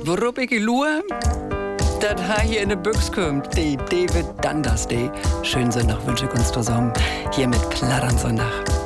Worup ich lue, das hier in de Büchs kommt, die David Dundas Day. Schönen Sonntag wünsche ich uns zusammen, hier mit Plattern Sonntag.